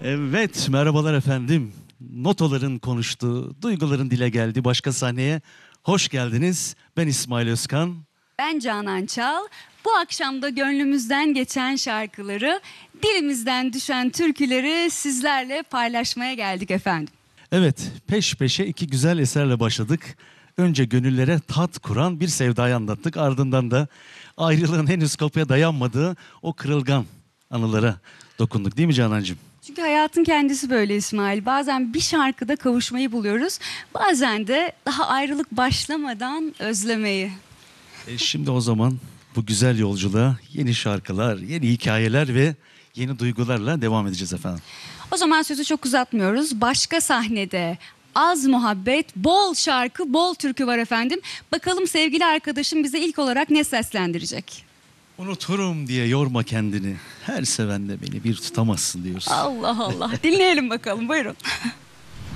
Evet, merhabalar efendim. Notaların konuştuğu, duyguların dile geldiği başka sahneye hoş geldiniz. Ben İsmail Özkan. Ben Canan Çal. Bu akşam da gönlümüzden geçen şarkıları, dilimizden düşen türküleri sizlerle paylaşmaya geldik efendim. Evet, peş peşe iki güzel eserle başladık. Önce gönüllere tat kuran bir sevdayı anlattık. Ardından da ayrılığın henüz kapıya dayanmadığı o kırılgan anılara dokunduk, değil mi Canancığım? Çünkü hayatın kendisi böyle İsmail. Bazen bir şarkıda kavuşmayı buluyoruz. Bazen de daha ayrılık başlamadan özlemeyi. Şimdi o zaman bu güzel yolculuğa yeni şarkılar, yeni hikayeler ve yeni duygularla devam edeceğiz efendim. O zaman sözü çok uzatmıyoruz. Başka sahnede az muhabbet, bol şarkı, bol türkü var efendim. Bakalım sevgili arkadaşım bize ilk olarak ne seslendirecek? Unuturum diye yorma kendini. Her sevende beni bir tutamazsın diyoruz. Allah Allah. Dinleyelim bakalım, buyurun.